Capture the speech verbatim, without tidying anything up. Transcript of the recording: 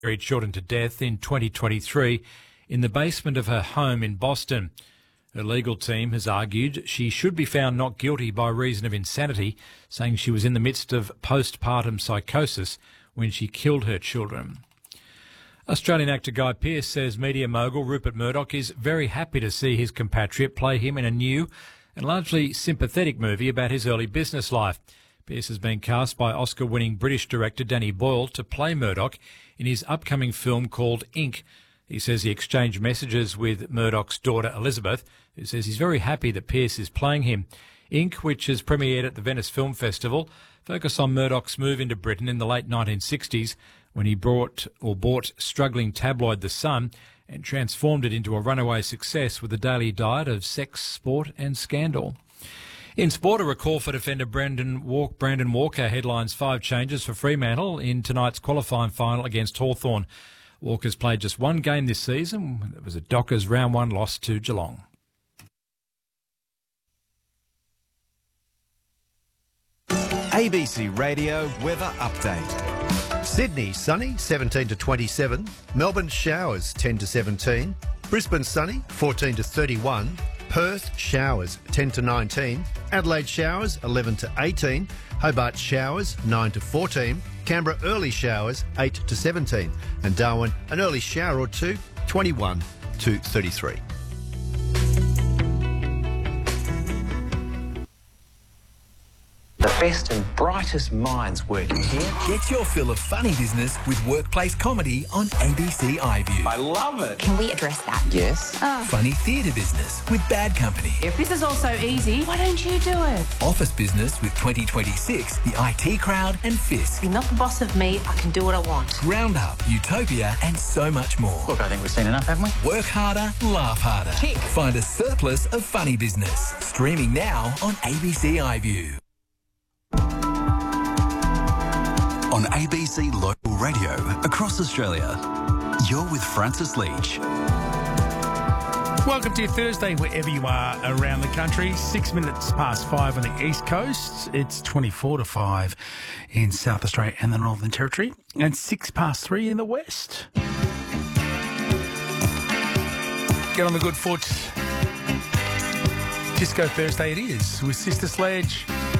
buried children to death in twenty twenty-three in the basement of her home in Boston. Her legal team has argued she should be found not guilty by reason of insanity, saying she was in the midst of postpartum psychosis when she killed her children. Australian actor Guy Pearce says media mogul Rupert Murdoch is very happy to see his compatriot play him in a new and largely sympathetic movie about his early business life. Pearce has been cast by Oscar-winning British director Danny Boyle to play Murdoch in his upcoming film called Ink. He says he exchanged messages with Murdoch's daughter Elizabeth, who says he's very happy that Pearce is playing him. Ink, which has premiered at the Venice Film Festival, focus on Murdoch's move into Britain in the late nineteen sixties when he brought or bought struggling tabloid The Sun and transformed it into a runaway success with a daily diet of sex, sport and scandal. In sport, a recall for defender Brandon, Walk, Brandon Walker headlines five changes for Fremantle in tonight's qualifying final against Hawthorn. Walker's played just one game this season. It was a Dockers round one loss to Geelong. A B C Radio Weather Update. Sydney sunny, seventeen to twenty-seven. Melbourne showers, ten to seventeen. Brisbane sunny, fourteen to thirty-one. Perth showers, ten to nineteen. Adelaide showers, eleven to eighteen. Hobart showers, nine to fourteen. Canberra early showers, eight to seventeen. And Darwin an early shower or two, twenty-one to thirty-three. The best and brightest minds working here. Get your fill of funny business with workplace comedy on A B C iView. I love it. Can we address that? Yes. Oh. Funny theatre business with Bad Company. If this is all so easy, why don't you do it? Office business with twenty twenty-six, the I T Crowd and Fisk. You're not the boss of me. I can do what I want. Roundup, Utopia and so much more. Look, I think we've seen enough, haven't we? Work harder, laugh harder. Tick. Find a surplus of funny business. Streaming now on A B C iView. On A B C Local Radio across Australia, you're with Francis Leach. Welcome to your Thursday, wherever you are around the country. Six minutes past five on the East Coast. It's twenty-four to five in South Australia and the Northern Territory. And six past three in the West. Get on the good foot. Disco Thursday it is with Sister Sledge.